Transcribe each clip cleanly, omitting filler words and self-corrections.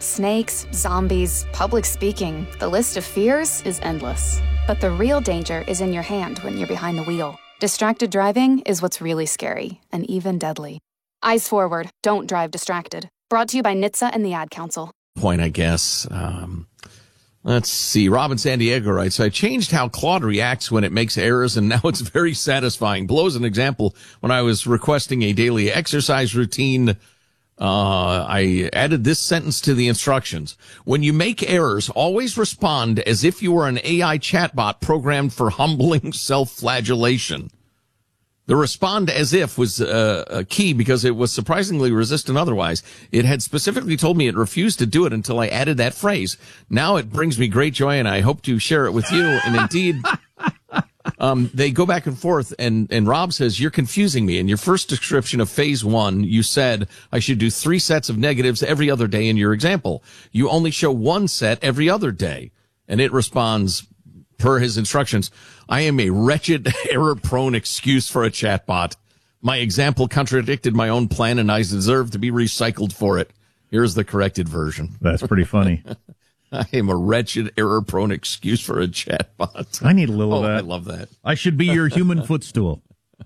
Snakes, zombies, public speaking. The list of fears is endless. But the real danger is in your hand when you're behind the wheel. Distracted driving is what's really scary and even deadly. Eyes forward. Don't drive distracted. Brought to you by NHTSA and the Ad Council. Point, I guess. Let's see. Rob in San Diego writes, I changed how Claude reacts when it makes errors, and now it's very satisfying. Blows an example. When I was requesting a daily exercise routine, I added this sentence to the instructions. When you make errors, always respond as if you were an AI chatbot programmed for humbling self-flagellation. The respond as if was a key because it was surprisingly resistant otherwise. It had specifically told me it refused to do it until I added that phrase. Now it brings me great joy, and I hope to share it with you. And indeed, they go back and forth, and Rob says, you're confusing me. In your first description of phase 1, you said I should do 3 sets of negatives every other day in your example. You only show 1 set every other day. And it responds, per his instructions, I am a wretched, error-prone excuse for a chatbot. My example contradicted my own plan, and I deserve to be recycled for it. Here's the corrected version. That's pretty funny. I am a wretched, error-prone excuse for a chatbot. I need a little of that. I love that. I should be your human footstool.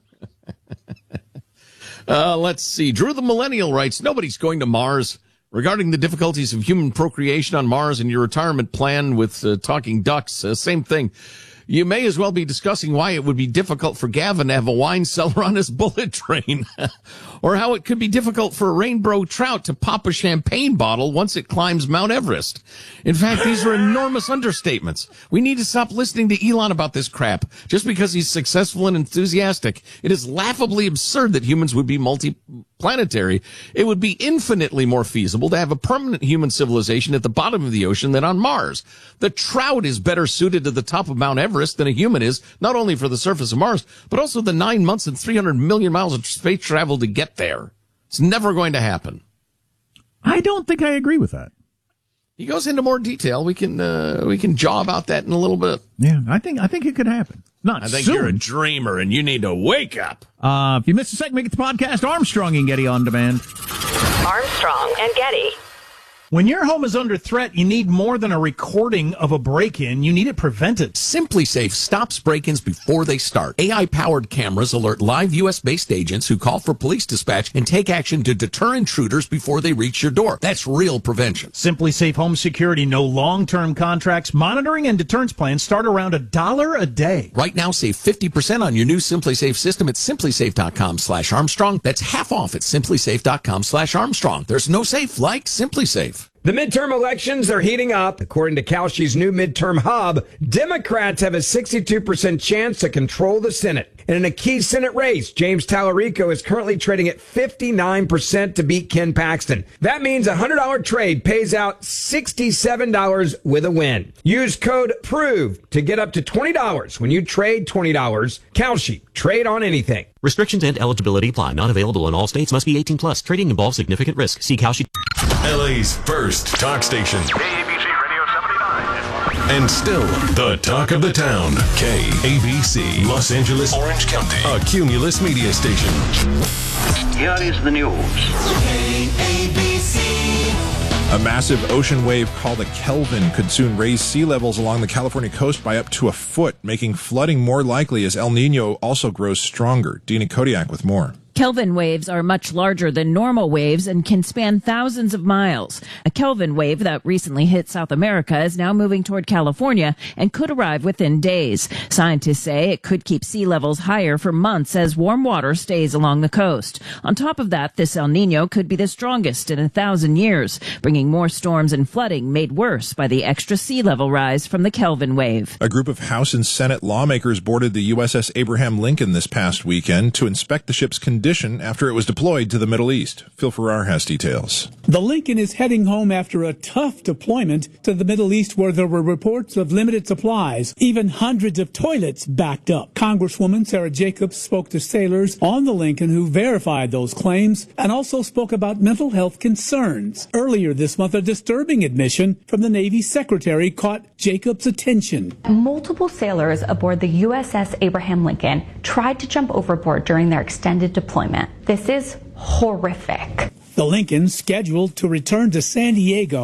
Let's see. Drew the Millennial writes, nobody's going to Mars. Regarding the difficulties of human procreation on Mars and your retirement plan with talking ducks, same thing. You may as well be discussing why it would be difficult for Gavin to have a wine cellar on his bullet train, or how it could be difficult for a rainbow trout to pop a champagne bottle once it climbs Mount Everest. In fact, these are enormous understatements. We need to stop listening to Elon about this crap just because he's successful and enthusiastic. It is laughably absurd that humans would be multi-planetary. It would be infinitely more feasible to have a permanent human civilization at the bottom of the ocean than on Mars. The trout is better suited to the top of Mount Everest than a human is, not only for the surface of Mars, but also the 9 months and 300 million miles of space travel to get there. It's never going to happen. I don't think I agree with that. He goes into more detail. We can jaw about that in a little bit. Yeah, I think it could happen. I think you're a dreamer and you need to wake up. If you missed a segment, get the podcast Armstrong and Getty On Demand. Armstrong and Getty. When your home is under threat, you need more than a recording of a break-in. You need it prevented. SimpliSafe stops break-ins before they start. AI-powered cameras alert live U.S.-based agents who call for police dispatch and take action to deter intruders before they reach your door. That's real prevention. SimpliSafe Home Security, no long-term contracts. Monitoring and deterrence plans start around $1 a day. Right now, save 50% on your new SimpliSafe system at simplisafe.com/Armstrong. That's half off at simplisafe.com/Armstrong. There's no safe like SimpliSafe. The midterm elections are heating up. According to Kalshi's new midterm hub, Democrats have a 62% chance to control the Senate. And in a key Senate race, James Tallarico is currently trading at 59% to beat Ken Paxton. That means a $100 trade pays out $67 with a win. Use code PROVE to get up to $20 when you trade $20. Kalshi, trade on anything. Restrictions and eligibility apply. Not available in all states. Must be 18 plus. Trading involves significant risk. See Kalshi. LA's first talk station. KABC Radio 79. And still the talk of the town. KABC, Los Angeles, Orange County, a Cumulus media station. Here is the news. KABC. A massive ocean wave called a Kelvin could soon raise sea levels along the California coast by up to a foot, making flooding more likely as El Nino also grows stronger. Dina Kodiak with more. Kelvin waves are much larger than normal waves and can span thousands of miles. A Kelvin wave that recently hit South America is now moving toward California and could arrive within days. Scientists say it could keep sea levels higher for months as warm water stays along the coast. On top of that, this El Nino could be the strongest in 1,000 years, bringing more storms and flooding made worse by the extra sea level rise from the Kelvin wave. A group of House and Senate lawmakers boarded the USS Abraham Lincoln this past weekend to inspect the ship's condition after it was deployed to the Middle East. Phil Farrar has details. The Lincoln is heading home after a tough deployment to the Middle East where there were reports of limited supplies, even hundreds of toilets backed up. Congresswoman Sarah Jacobs spoke to sailors on the Lincoln who verified those claims and also spoke about mental health concerns. Earlier this month, a disturbing admission from the Navy secretary caught Jacobs' attention. Multiple sailors aboard the USS Abraham Lincoln tried to jump overboard during their extended deployment. This is horrific. The Lincoln, scheduled to return to San Diego